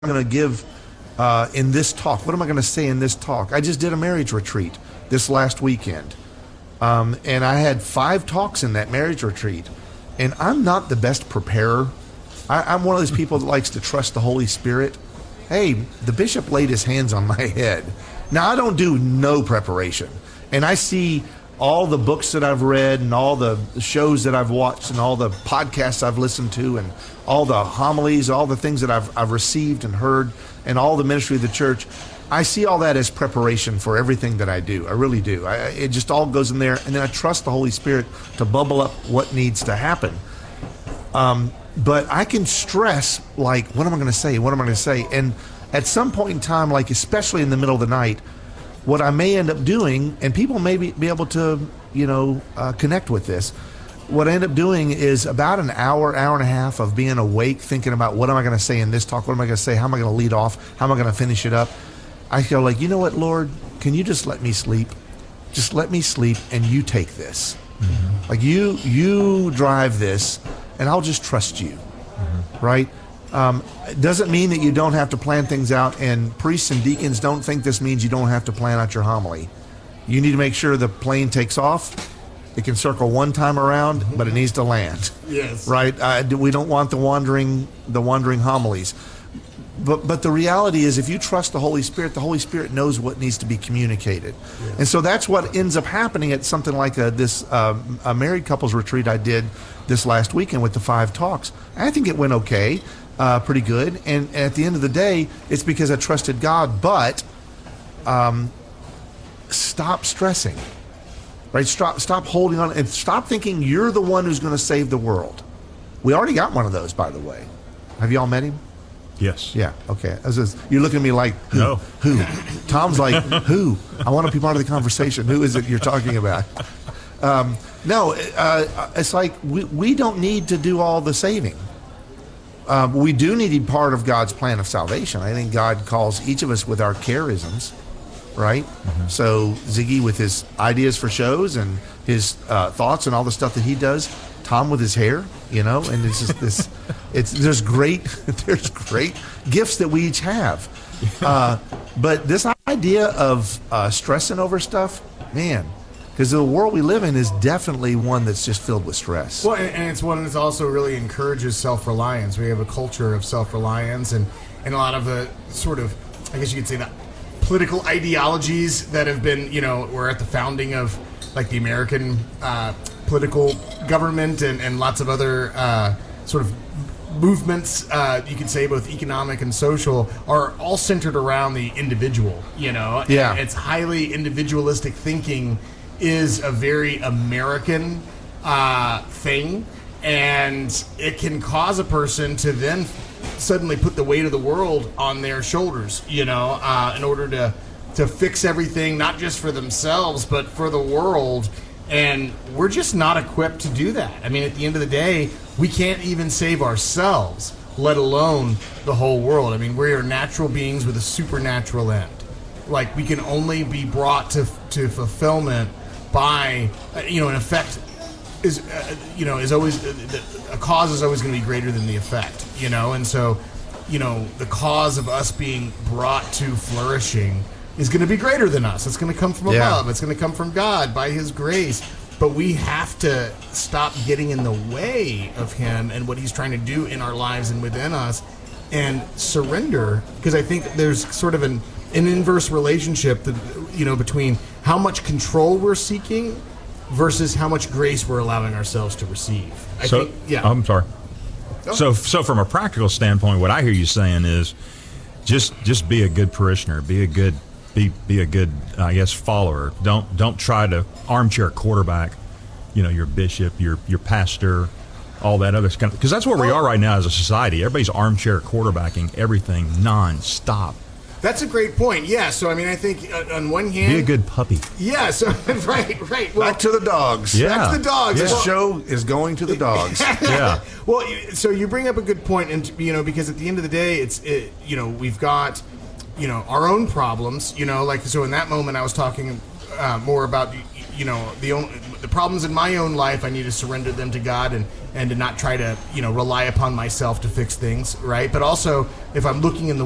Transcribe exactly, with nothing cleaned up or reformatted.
going to give uh, in this talk? What am I going to say in this talk? I just did a marriage retreat this last weekend. Um, and I had five talks in that marriage retreat. And I'm not the best preparer. I, I'm one of those people that likes to trust the Holy Spirit. Hey, the bishop laid his hands on my head. Now, I don't do no preparation. And I see all the books that I've read and all the shows that I've watched and all the podcasts I've listened to and all the homilies, all the things that I've, I've received and heard and all the ministry of the church. I see all that as preparation for everything that I do. I really do. I, it just all goes in there. And then I trust the Holy Spirit to bubble up what needs to happen. Um, but I can stress, like, what am I going to say? What am I going to say? And at some point in time, like especially in the middle of the night, what I may end up doing, and people may be, be able to, you know, uh, connect with this. What I end up doing is about an hour, hour and a half of being awake, thinking about what am I going to say in this talk? What am I going to say? How am I going to lead off? How am I going to finish it up? I feel like, you know what, Lord, can you just let me sleep? Just let me sleep, and you take this. Mm-hmm. Like you, you drive this, and I'll just trust you, mm-hmm. right? Um, it doesn't mean that you don't have to plan things out, and priests and deacons don't think this means you don't have to plan out your homily. You need to make sure the plane takes off. It can circle one time around, but it needs to land. Yes. Right? Uh, we don't want the wandering, the wandering homilies. But but the reality is, if you trust the Holy Spirit, the Holy Spirit knows what needs to be communicated. Yes. And so that's what ends up happening at something like a, this um, a married couples retreat I did this last weekend with the five talks. I think it went okay. Uh, pretty good, and at the end of the day, it's because I trusted God. But um, stop stressing, right? Stop, stop holding on, and stop thinking you're the one who's going to save the world. We already got one of those, by the way. Have you all met him? Yes. Yeah. Okay. I was just, you're looking at me like, who? No. Who? Tom's like, who? I want to be part of the conversation. Who is it you're talking about? Um, no, uh, it's like we we don't need to do all the saving. Um, we do need to be part of God's plan of salvation. I think God calls each of us with our charisms, right? Mm-hmm. So Ziggy with his ideas for shows and his uh, thoughts and all the stuff that he does. Tom with his hair, you know, and it's just this. It's there's great there's great gifts that we each have, uh, but this idea of uh, stressing over stuff, man. Because the world we live in is definitely one that's just filled with stress. Well, and it's one that also really encourages self-reliance. We have a culture of self-reliance, and, and a lot of the sort of, I guess you could say, that political ideologies that have been, you know, were at the founding of, like, the American uh, political government and, and lots of other uh, sort of movements, uh, you could say both economic and social, are all centered around the individual, you know? Yeah. And it's highly individualistic thinking is a very American uh, thing, and it can cause a person to then suddenly put the weight of the world on their shoulders, you know, uh, in order to to fix everything, not just for themselves, but for the world. And we're just not equipped to do that. I mean, at the end of the day, we can't even save ourselves, let alone the whole world. I mean, we are natural beings with a supernatural end. Like, we can only be brought to to fulfillment by, you know, an effect is, uh, you know, is always, uh, the, a cause is always going to be greater than the effect, you know, and so, you know, the cause of us being brought to flourishing is going to be greater than us. It's going to come from yeah. above. It's going to come from God by His grace. But we have to stop getting in the way of Him and what He's trying to do in our lives and within us, and surrender, because I think there's sort of an an inverse relationship that, you know, between how much control we're seeking versus how much grace we're allowing ourselves to receive. I so, think, yeah. I'm sorry. Oh. So, so from a practical standpoint, what I hear you saying is, just just be a good parishioner, be a good be be a good, I guess, follower. Don't don't try to armchair quarterback, you know, your bishop, your your pastor, all that other kind of, because that's where we are right now as a society. Everybody's armchair quarterbacking everything nonstop. That's a great point. Yeah. So I mean, I think uh, on one hand, be a good puppy. Yeah. So right, right. Well, back to the dogs. Yeah. Back to the dogs. This Well, show is going to the dogs. Yeah. Well, you- so you bring up a good point, and you know, because at the end of the day, it's it, you know, we've got, you know, our own problems. You know, like, so in that moment, I was talking uh, more about, you know, the own, the problems in my own life. I need to surrender them to God and and to not try to, you know, rely upon myself to fix things, right? But also, if I'm looking in the